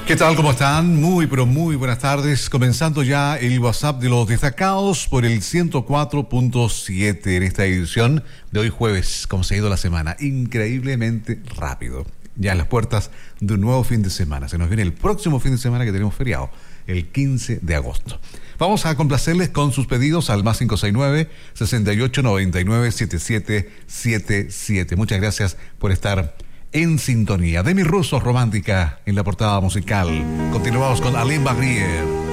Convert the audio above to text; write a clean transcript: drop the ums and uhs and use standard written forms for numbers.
¿Qué tal? ¿Cómo están? Muy, pero muy buenas tardes. Comenzando ya el WhatsApp de los destacados por el 104.7 en esta edición de hoy jueves. ¿Cómo se ha ido la semana? Increíblemente rápido. Ya en las puertas de un nuevo fin de semana. Se nos viene el próximo fin de semana que tenemos feriado, el 15 de agosto. Vamos a complacerles con sus pedidos al más 569-6899-7777. Muchas gracias por estar en sintonía. Demi Russo, Romántica, en la portada musical. Continuamos con Alain Barrière.